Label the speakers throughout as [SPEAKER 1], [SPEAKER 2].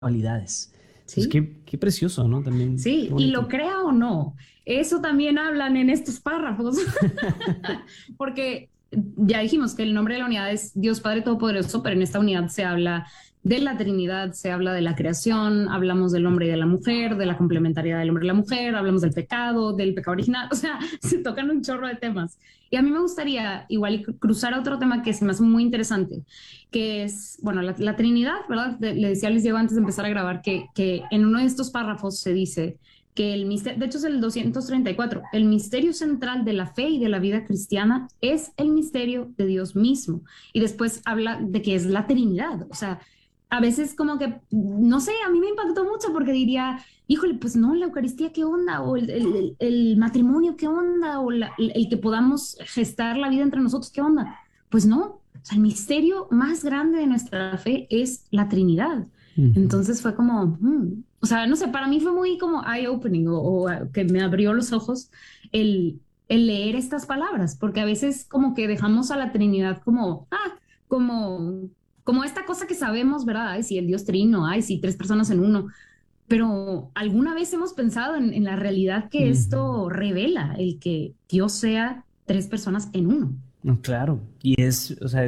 [SPEAKER 1] cualidades. Pues
[SPEAKER 2] Sí,
[SPEAKER 1] qué precioso, ¿no? También,
[SPEAKER 2] sí,
[SPEAKER 1] qué
[SPEAKER 2] y
[SPEAKER 1] bonito.
[SPEAKER 2] lo crea o no, eso también hablan en estos párrafos, porque ya dijimos que el nombre de la unidad es Dios Padre Todopoderoso, pero en esta unidad se habla de la Trinidad, se habla de la creación, hablamos del hombre y de la mujer, de la complementariedad del hombre y la mujer, hablamos del pecado original, o sea, se tocan un chorro de temas. Y a mí me gustaría igual cruzar a otro tema que se me hace muy interesante, que es, bueno, la Trinidad, ¿verdad? Le decía a Luis Diego antes de empezar a grabar que en uno de estos párrafos se dice que el misterio, de hecho es el 234, el misterio central de la fe y de la vida cristiana es el misterio de Dios mismo. Y después habla de que es la Trinidad, o sea, a veces como que, no sé, a mí me impactó mucho porque diría, híjole, pues no, la Eucaristía, ¿qué onda? O el matrimonio, ¿qué onda? O el que podamos gestar la vida entre nosotros, ¿qué onda? Pues no, o sea, el misterio más grande de nuestra fe es la Trinidad.
[SPEAKER 1] Ujú.
[SPEAKER 2] Entonces fue como, o sea, no sé, para mí fue muy como eye-opening o que me abrió los ojos el leer estas palabras, porque a veces como que dejamos a la Trinidad como, como, como esta cosa que sabemos, ¿verdad? Ay, sí, el Dios Trino, ay, sí, tres personas en uno, pero ¿alguna vez hemos pensado en la realidad que
[SPEAKER 1] Ujú.
[SPEAKER 2] esto revela, el que Dios sea tres personas en uno?
[SPEAKER 1] No, claro, y o sea,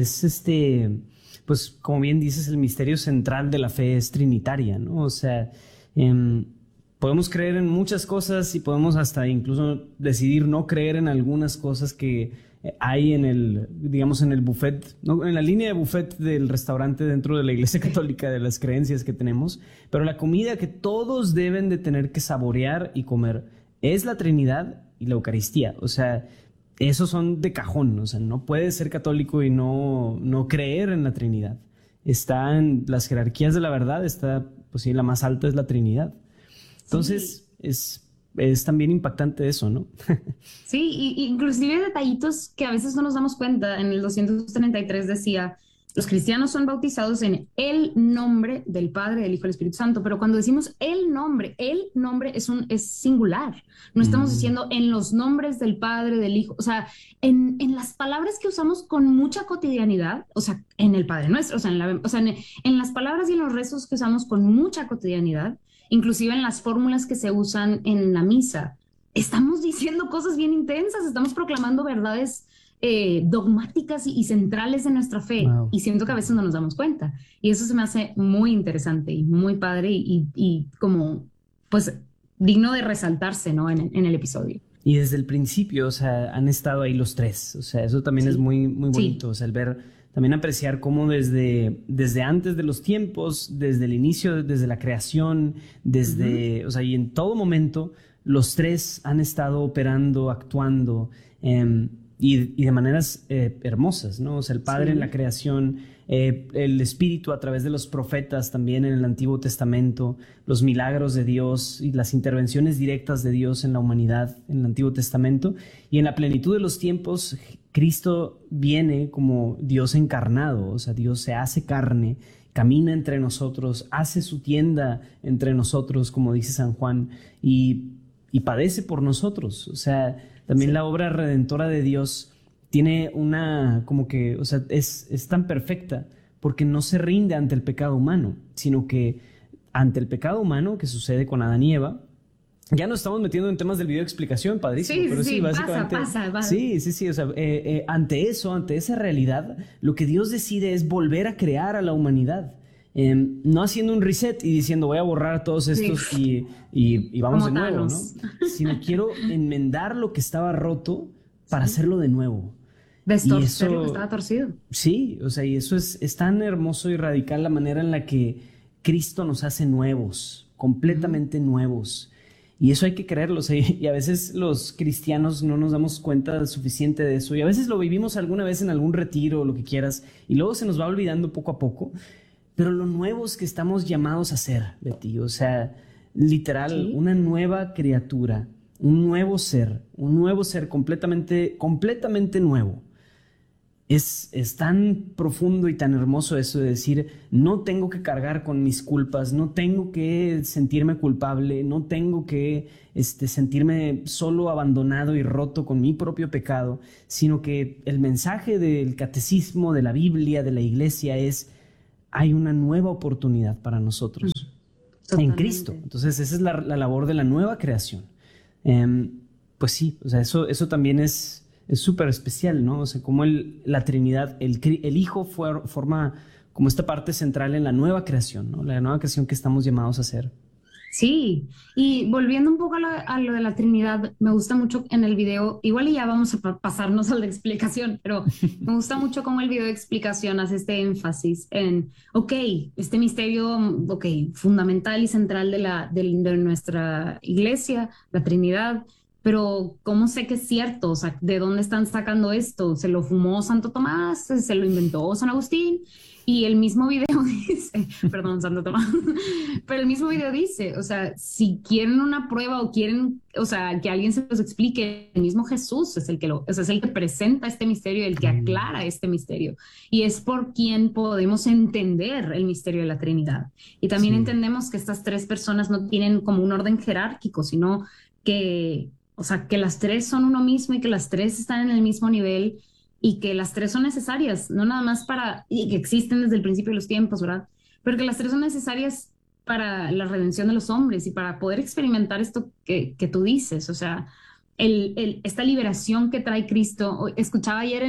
[SPEAKER 1] pues como bien dices, el misterio central de la fe es trinitaria, ¿no? O sea, em, podemos creer en muchas cosas y podemos hasta incluso decidir no creer en algunas cosas que hay digamos, en el buffet, ¿no? En la línea de buffet del restaurante dentro de la Iglesia Católica, de las creencias que tenemos, pero la comida que todos deben de tener que saborear y comer es la Trinidad y la Eucaristía, o sea, esos son de cajón, o sea, no puedes ser católico y no creer en la Trinidad. Está en las jerarquías de la verdad, está, pues sí, la más alta es la Trinidad.
[SPEAKER 2] Sí,
[SPEAKER 1] Entonces, es también impactante eso, ¿no?
[SPEAKER 2] sí, y inclusive detallitos que a veces no nos damos cuenta. En el 233 decía, los cristianos son bautizados en el nombre del Padre, del Hijo y del Espíritu Santo, pero cuando decimos el nombre es singular. No estamos
[SPEAKER 1] Mm,
[SPEAKER 2] diciendo en los nombres del Padre, del Hijo, o sea, en las palabras que usamos con mucha cotidianidad, o sea, en el Padre Nuestro, o sea, en las palabras y en los rezos que usamos con mucha cotidianidad, inclusive en las fórmulas que se usan en la misa estamos diciendo cosas bien intensas, estamos proclamando verdades dogmáticas y centrales de nuestra fe
[SPEAKER 1] wow.
[SPEAKER 2] y siento que a veces no nos damos cuenta. Y eso se me hace muy interesante y muy padre y como, pues, digno de resaltarse, ¿no? En el episodio.
[SPEAKER 1] Y desde el principio, o sea, han estado ahí los tres. O sea, eso también es
[SPEAKER 2] Sí,
[SPEAKER 1] muy, muy
[SPEAKER 2] sí.
[SPEAKER 1] bonito. O sea, el ver, también apreciar cómo desde antes de los tiempos, desde el inicio, desde la creación,
[SPEAKER 2] Ujú.
[SPEAKER 1] o sea, y en todo momento, los tres han estado operando, actuando, y de maneras hermosas, ¿no? O sea, el Padre en la
[SPEAKER 2] Sí,
[SPEAKER 1] creación, el Espíritu a través de los profetas también en el Antiguo Testamento, los milagros de Dios y las intervenciones directas de Dios en la humanidad en el Antiguo Testamento. Y en la plenitud de los tiempos, Cristo viene como Dios encarnado, o sea, Dios se hace carne, camina entre nosotros, hace su tienda entre nosotros, como dice San Juan, y padece por nosotros. O sea, también la
[SPEAKER 2] sí.
[SPEAKER 1] obra redentora de Dios tiene como que, o sea, es tan perfecta porque no se rinde ante el pecado humano, sino que ante el pecado humano que sucede con Adán y Eva, ya nos estamos metiendo en temas del video de explicación, padrísimo,
[SPEAKER 2] Sí, sí,
[SPEAKER 1] pero sí,
[SPEAKER 2] sí, pasa,
[SPEAKER 1] básicamente,
[SPEAKER 2] pasa, va.
[SPEAKER 1] sí, sí, sí, o sea, ante eso, ante esa realidad, lo que Dios decide es volver a crear a la humanidad. No haciendo un reset y diciendo voy a borrar todos
[SPEAKER 2] Sí,
[SPEAKER 1] estos y vamos de
[SPEAKER 2] como
[SPEAKER 1] nuevo, ¿no?
[SPEAKER 2] Thanos.
[SPEAKER 1] Sino quiero enmendar lo que estaba roto para
[SPEAKER 2] Sí.
[SPEAKER 1] hacerlo de nuevo. Y
[SPEAKER 2] Destorcer lo que estaba
[SPEAKER 1] eso,
[SPEAKER 2] torcido.
[SPEAKER 1] sí, o sea, y eso es tan hermoso y radical la manera en la que Cristo nos hace nuevos,
[SPEAKER 2] Ujú.
[SPEAKER 1] completamente nuevos. Y eso hay que creerlo, o sea, y a veces los cristianos no nos damos cuenta suficiente de eso, y a veces lo vivimos alguna vez en algún retiro o lo que quieras, y luego se nos va olvidando poco a poco, pero lo nuevos que estamos llamados a ser, Betty, o sea, literal,
[SPEAKER 2] Sí.
[SPEAKER 1] una nueva criatura, un nuevo ser completamente, completamente nuevo. Es tan profundo y tan hermoso eso de decir, no tengo que cargar con mis culpas, no tengo que sentirme culpable, no tengo que sentirme solo, abandonado y roto con mi propio pecado, sino que el mensaje del catecismo, de la Biblia, de la iglesia es, hay una nueva oportunidad para nosotros en Cristo. Entonces esa es la labor de la nueva creación. Pues sí, o sea, eso también es súper especial, ¿no? O sea, como la Trinidad, el Hijo forma como esta parte central en la nueva creación, ¿no? La nueva creación que estamos llamados a hacer.
[SPEAKER 2] Sí, y volviendo un poco a lo de la Trinidad, me gusta mucho en el video, igual y ya vamos a pasarnos a la explicación, pero me gusta mucho cómo el video de explicación hace este énfasis en, ok, este misterio, ok, fundamental y central de nuestra iglesia, la Trinidad, pero ¿cómo sé que es cierto? O sea, ¿de dónde están sacando esto? ¿Se lo fumó Santo Tomás? ¿Se lo inventó San Agustín? Y el mismo video dice, perdón, Santo Tomás, pero el mismo video dice, o sea, si quieren una prueba o quieren, o sea, que alguien se los explique, el mismo Jesús es el que o sea, es el que presenta este misterio, el que aclara este misterio. Y es por quien podemos entender el misterio de la Trinidad. Y también entendemos que estas tres personas no tienen como un orden jerárquico, sino que, o sea, que las tres son uno mismo y que las tres están en el mismo nivel y que las tres son necesarias, no nada más y que existen desde el principio de los tiempos, ¿verdad? Pero que las tres son necesarias para la redención de los hombres y para poder experimentar esto que tú dices, o sea, esta liberación que trae Cristo. Escuchaba ayer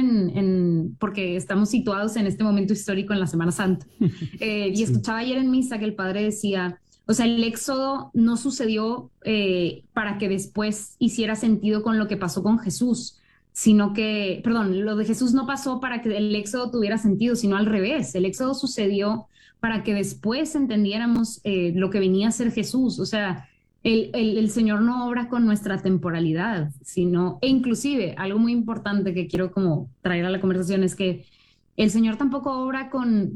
[SPEAKER 2] porque estamos situados en este momento histórico en la Semana Santa, y escuchaba ayer en misa que el padre decía, o sea, el éxodo no sucedió para que después hiciera sentido con lo que pasó con Jesús, sino que, perdón, lo de Jesús no pasó para que el éxodo tuviera sentido, sino al revés. El éxodo sucedió para que después entendiéramos lo que venía a ser Jesús. O sea, el Señor no obra con nuestra temporalidad, e inclusive algo muy importante que quiero como traer a la conversación es que el Señor tampoco obra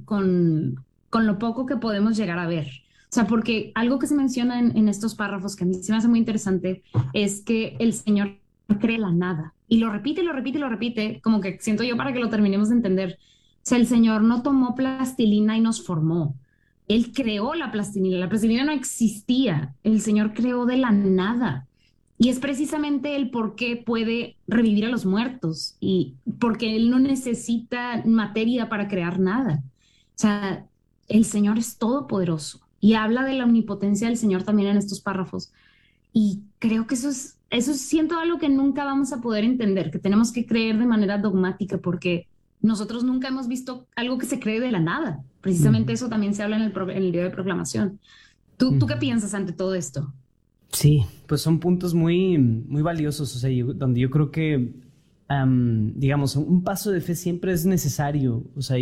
[SPEAKER 2] con lo poco que podemos llegar a ver. O sea, porque algo que se menciona en estos párrafos que a mí se me hace muy interesante es que el Señor cree la nada. Y lo repite, y lo repite, y lo repite, como que siento yo para que lo terminemos de entender. O sea, el Señor no tomó plastilina y nos formó. Él creó la plastilina no existía. El Señor creó de la nada. Y es precisamente el por qué puede revivir a los muertos y porque Él no necesita materia para crear nada. O sea, el Señor es todopoderoso y habla de la omnipotencia del Señor también en estos párrafos. Y creo que eso siento algo que nunca vamos a poder entender, que tenemos que creer de manera dogmática porque nosotros nunca hemos visto algo que se cree de la nada. Precisamente eso también se habla en el video de proclamación. ¿Tú qué piensas ante todo esto?
[SPEAKER 1] Sí, pues son puntos muy, muy valiosos, o sea, donde yo creo que, digamos, un paso de fe siempre es necesario, o sea,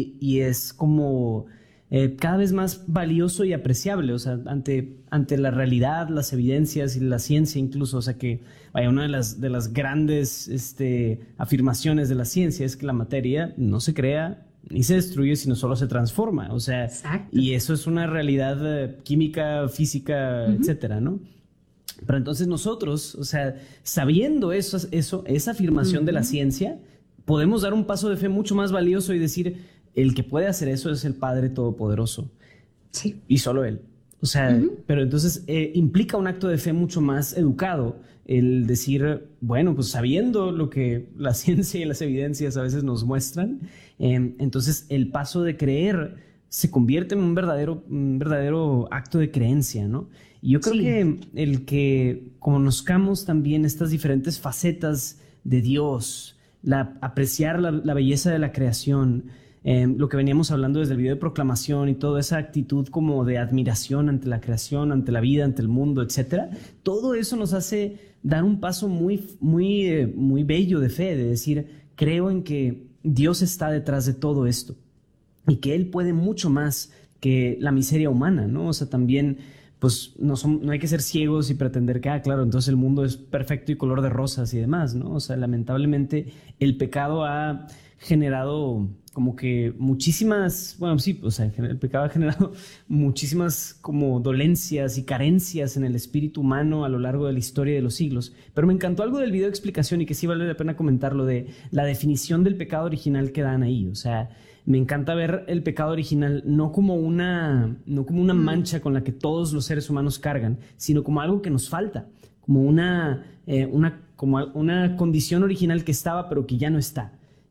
[SPEAKER 1] y es como cada vez más valioso y apreciable, o sea, ante la realidad, las evidencias y la ciencia incluso, o sea, que vaya, una de las grandes afirmaciones de la ciencia es que la materia no se crea ni se destruye, sino solo se transforma, o sea, exacto. Y eso es una realidad química, física, etcétera, ¿no? Pero entonces nosotros, o sea, sabiendo esa afirmación de la ciencia, podemos dar un paso de fe mucho más valioso y decir, el que puede hacer eso es el Padre Todopoderoso. Sí. Y solo Él. O sea, pero entonces implica un acto de fe mucho más educado, el decir, bueno, pues sabiendo lo que la ciencia y las evidencias a veces nos muestran, entonces el paso de creer se convierte en un verdadero acto de creencia, ¿no? Y yo creo que el que conozcamos también estas diferentes facetas de Dios, apreciar la belleza de la creación, lo que veníamos hablando desde el video de proclamación y toda esa actitud como de admiración ante la creación, ante la vida, ante el mundo, etcétera, todo eso nos hace dar un paso muy, muy, muy bello de fe, de decir, creo en que Dios está detrás de todo esto y que Él puede mucho más que la miseria humana, ¿no? O sea, también pues no hay que ser ciegos y pretender que, claro, entonces el mundo es perfecto y color de rosas y demás, ¿no? O sea, lamentablemente el pecado ha generado como que muchísimas, bueno, sí, o sea, el pecado ha generado muchísimas como dolencias y carencias en el espíritu humano a lo largo de la historia de los siglos. Pero me encantó algo del video de explicación y que sí vale la pena comentarlo, de la definición del pecado original que dan ahí. O sea, me encanta ver el pecado original no como una mancha con la que todos los seres humanos cargan, sino como algo que nos falta, como una condición original que estaba pero que ya no está.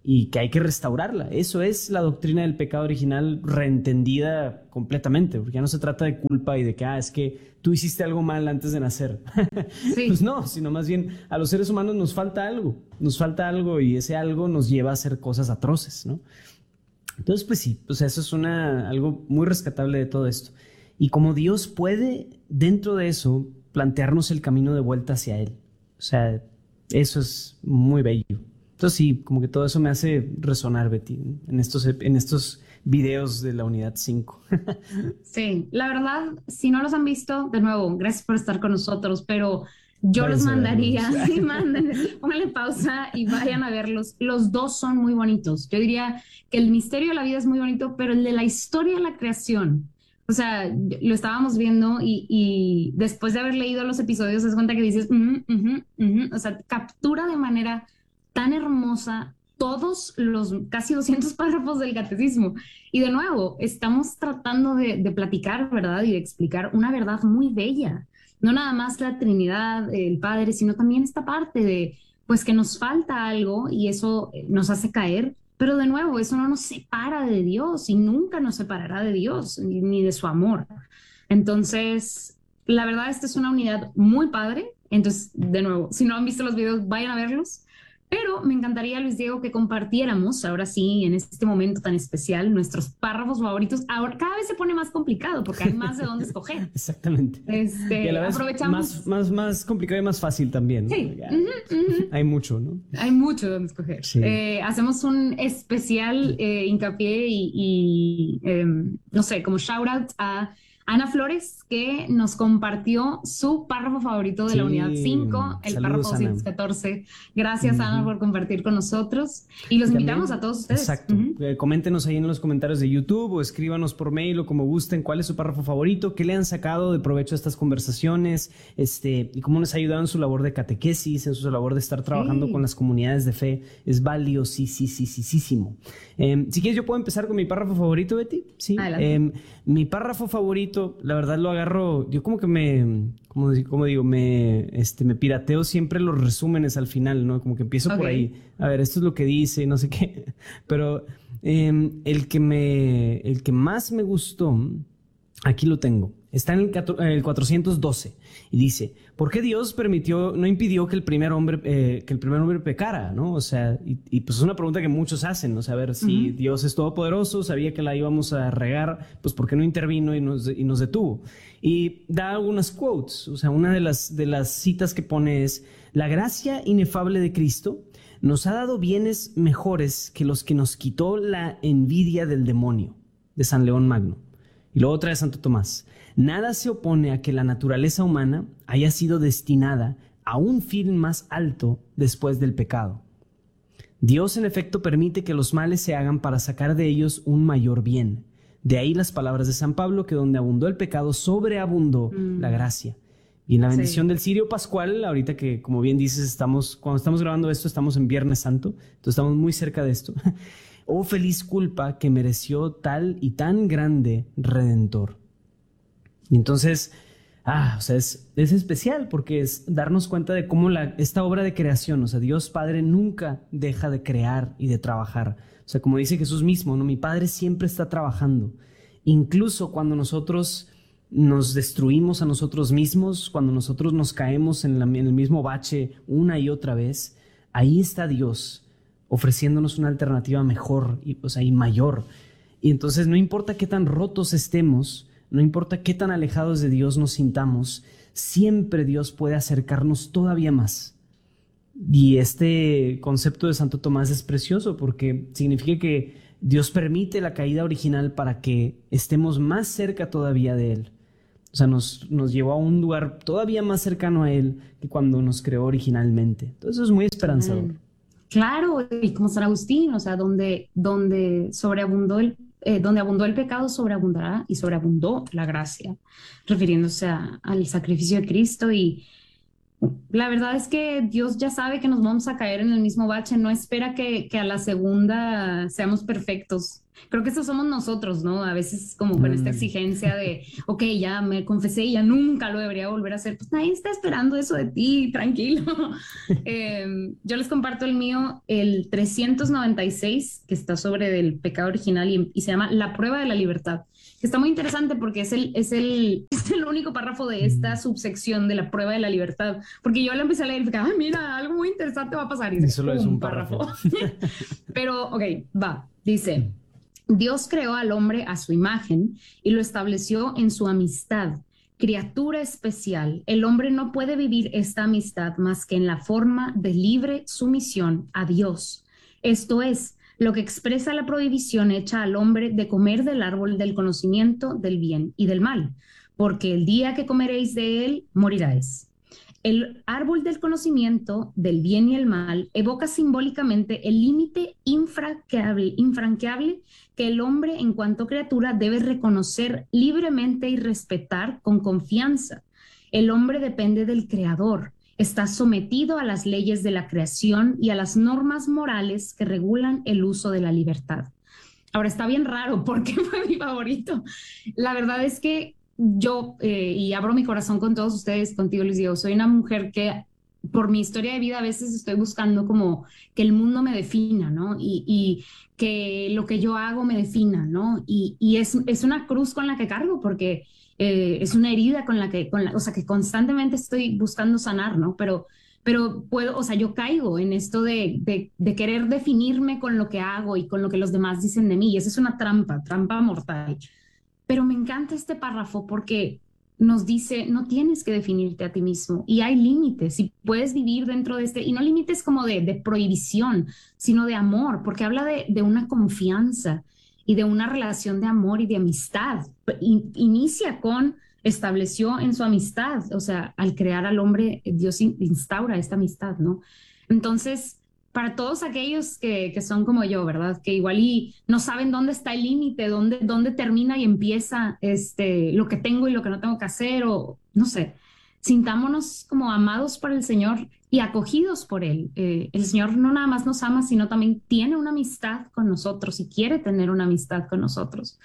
[SPEAKER 1] y que hay que restaurarla. Eso es la doctrina del pecado original reentendida completamente, porque ya no se trata de culpa y de que, es que tú hiciste algo mal antes de nacer.
[SPEAKER 2] Sí.
[SPEAKER 1] Pues no, sino más bien a los seres humanos nos falta algo y ese algo nos lleva a hacer cosas atroces, ¿no? Entonces, pues sí, pues eso es algo muy rescatable de todo esto. Y como Dios puede, dentro de eso, plantearnos el camino de vuelta hacia Él. O sea, eso es muy bello. Entonces sí, como que todo eso me hace resonar, Betty, en estos videos de la unidad 5.
[SPEAKER 2] Sí, la verdad, si no los han visto, de nuevo, gracias por estar con nosotros, pero yo los mandaría, sí, pónganle pausa y vayan a verlos. Los dos son muy bonitos. Yo diría que el misterio de la vida es muy bonito, pero el de la historia de la creación, o sea, lo estábamos viendo y después de haber leído los episodios, te das cuenta que dices, o sea, captura de manera tan hermosa todos los casi 200 párrafos del catecismo. Y de nuevo, estamos tratando de platicar, ¿verdad? Y de explicar una verdad muy bella. No nada más la Trinidad, el Padre, sino también esta parte de, pues, que nos falta algo y eso nos hace caer. Pero de nuevo, eso no nos separa de Dios y nunca nos separará de Dios ni de su amor. Entonces, la verdad, esta es una unidad muy padre. Entonces, de nuevo, si no han visto los videos, vayan a verlos. Pero me encantaría, Luis Diego, que compartiéramos ahora sí, en este momento tan especial, nuestros párrafos favoritos. Ahora cada vez se pone más complicado porque hay más de dónde escoger.
[SPEAKER 1] Exactamente.
[SPEAKER 2] Y
[SPEAKER 1] a la vez
[SPEAKER 2] aprovechamos.
[SPEAKER 1] Más complicado y más fácil también, ¿no?
[SPEAKER 2] Sí.
[SPEAKER 1] Hay mucho, ¿no?
[SPEAKER 2] Hay mucho de dónde escoger.
[SPEAKER 1] Sí.
[SPEAKER 2] Hacemos un especial hincapié y no sé, como shout out a Ana Flores, que nos compartió su párrafo favorito de la unidad 5, el
[SPEAKER 1] Saludos,
[SPEAKER 2] párrafo 214. Gracias, Ana, por compartir con nosotros. Y los invitamos a todos ustedes.
[SPEAKER 1] Exacto. Coméntenos ahí en los comentarios de YouTube o escríbanos por mail o como gusten cuál es su párrafo favorito, qué le han sacado de provecho a estas conversaciones, y cómo les ha ayudado en su labor de catequesis, en su labor de estar trabajando con las comunidades de fe. Es valiosísimo. Si quieres, yo puedo empezar con mi párrafo favorito, Betty. Sí. Mi párrafo favorito, la verdad lo agarro, yo como que me pirateo siempre los resúmenes al final, ¿no? Como que empiezo por ahí, a ver, esto es lo que dice, no sé qué, pero el que más me gustó, aquí lo tengo, está en el 412 y dice, ¿por qué Dios no impidió que el primer hombre pecara, ¿no? O sea, y pues es una pregunta que muchos hacen, ¿no? O sea, a ver, si Dios es todopoderoso, sabía que la íbamos a regar, pues ¿por qué no intervino y nos detuvo? Y da algunas quotes, o sea, una de las citas que pone es, la gracia inefable de Cristo nos ha dado bienes mejores que los que nos quitó la envidia del demonio, de San León Magno. Y luego otra de Santo Tomás. Nada se opone a que la naturaleza humana haya sido destinada a un fin más alto después del pecado. Dios, en efecto, permite que los males se hagan para sacar de ellos un mayor bien. De ahí las palabras de San Pablo, que donde abundó el pecado, sobreabundó la gracia. Y en la bendición del Cirio Pascual, ahorita que, como bien dices, cuando estamos grabando esto, estamos en Viernes Santo, entonces estamos muy cerca de esto. Oh feliz culpa que mereció tal y tan grande Redentor. Y entonces, o sea, es especial porque es darnos cuenta de cómo esta obra de creación, o sea, Dios Padre nunca deja de crear y de trabajar. O sea, como dice Jesús mismo, ¿no? Mi Padre siempre está trabajando. Incluso cuando nosotros nos destruimos a nosotros mismos, cuando nosotros nos caemos en el mismo bache una y otra vez, ahí está Dios ofreciéndonos una alternativa mejor y mayor. Y entonces no importa qué tan rotos estemos, no importa qué tan alejados de Dios nos sintamos, siempre Dios puede acercarnos todavía más. Y este concepto de Santo Tomás es precioso porque significa que Dios permite la caída original para que estemos más cerca todavía de Él. O sea, nos llevó a un lugar todavía más cercano a Él que cuando nos creó originalmente. Entonces eso es muy esperanzador.
[SPEAKER 2] Claro, y como San Agustín, o sea, donde abundó el pecado, sobreabundará y sobreabundó la gracia, refiriéndose al sacrificio de Cristo. Y la verdad es que Dios ya sabe que nos vamos a caer en el mismo bache, no espera que a la segunda seamos perfectos. Creo que eso somos nosotros, ¿no? A veces como con esta exigencia de, ok, ya me confesé y ya nunca lo debería volver a hacer. Pues nadie está esperando eso de ti, tranquilo. Yo les comparto el mío, el 396, que está sobre el pecado original y se llama La prueba de la libertad. Que está muy interesante porque es el único párrafo de esta subsección de la prueba de la libertad. Porque yo la empecé a leer y dije, ah, mira, algo muy interesante va a pasar. Y
[SPEAKER 1] solo es un párrafo.
[SPEAKER 2] Pero, ok, va. Dice, Dios creó al hombre a su imagen y lo estableció en su amistad. Criatura especial, el hombre no puede vivir esta amistad más que en la forma de libre sumisión a Dios. Esto es, lo que expresa la prohibición hecha al hombre de comer del árbol del conocimiento del bien y del mal, porque el día que comeréis de él, moriráis. El árbol del conocimiento del bien y el mal evoca simbólicamente el límite infranqueable que el hombre en cuanto criatura debe reconocer libremente y respetar con confianza. El hombre depende del Creador, está sometido a las leyes de la creación y a las normas morales que regulan el uso de la libertad. Ahora está bien raro porque fue mi favorito. La verdad es que yo, y abro mi corazón con todos ustedes, contigo Luis Diego, soy una mujer que por mi historia de vida a veces estoy buscando como que el mundo me defina, ¿no? Y que lo que yo hago me defina, ¿no? Y es una cruz con la que cargo porque es una herida o sea, que constantemente estoy buscando sanar, ¿no? Pero puedo, o sea, yo caigo en esto de querer definirme con lo que hago y con lo que los demás dicen de mí. Y esa es una trampa mortal. Pero me encanta este párrafo porque nos dice, no tienes que definirte a ti mismo y hay límites y puedes vivir dentro de y no límites como de prohibición, sino de amor, porque habla de una confianza y de una relación de amor y de amistad. Inicia con, estableció en su amistad, o sea, al crear al hombre, Dios instaura esta amistad, ¿no? Entonces, para todos aquellos que son como yo, ¿verdad? Que igual y no saben dónde está el límite, dónde termina y empieza lo que tengo y lo que no tengo que hacer, o no sé, sintámonos como amados por el Señor y acogidos por Él. El Señor no nada más nos ama, sino también tiene una amistad con nosotros y quiere tener una amistad con nosotros.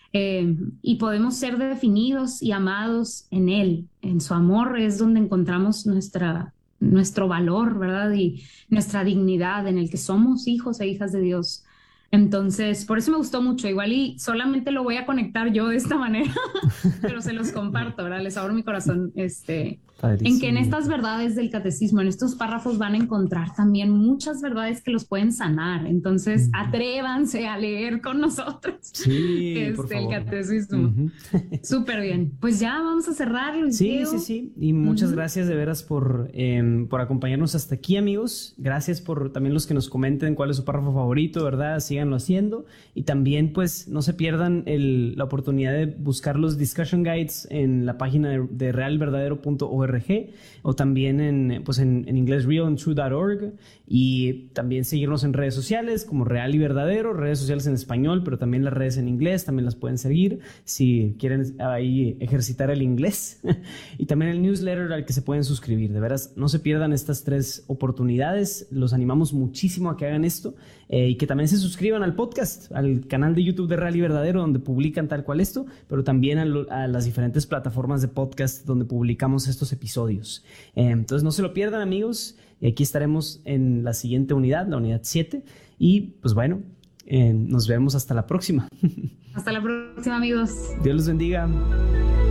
[SPEAKER 2] Y podemos ser definidos y amados en Él. En su amor es donde encontramos nuestro valor, ¿verdad? Y nuestra dignidad en el que somos hijos e hijas de Dios. Entonces, por eso me gustó mucho. Igual y solamente lo voy a conectar yo de esta manera, pero se los comparto, ¿verdad? Les abro mi corazón, en que en estas verdades del catecismo, en estos párrafos van a encontrar también muchas verdades que los pueden sanar. Entonces, atrévanse a leer con nosotros
[SPEAKER 1] por favor.
[SPEAKER 2] el catecismo. Súper bien. Pues ya vamos a cerrar, Luis Diego.
[SPEAKER 1] Sí. Y muchas gracias de veras por acompañarnos hasta aquí, amigos. Gracias por también los que nos comenten cuál es su párrafo favorito, ¿verdad? Síganlo haciendo. Y también, pues, no se pierdan la oportunidad de buscar los discussion guides en la página de realverdadero.org o también en inglés realandtrue.org, y también seguirnos en redes sociales como Real y Verdadero, redes sociales en español, pero también las redes en inglés también las pueden seguir si quieren ahí ejercitar el inglés. Y también el newsletter al que se pueden suscribir. De veras, no se pierdan estas 3 oportunidades. Los animamos muchísimo a que hagan esto, y que también se suscriban al podcast, al canal de YouTube de Real y Verdadero, donde publican tal cual esto, pero también a las diferentes plataformas de podcast donde publicamos estos episodios. Entonces no se lo pierdan, amigos, y aquí estaremos en la siguiente unidad, la unidad 7, y pues bueno, nos vemos hasta la próxima.
[SPEAKER 2] Hasta la próxima, amigos.
[SPEAKER 1] Dios los bendiga.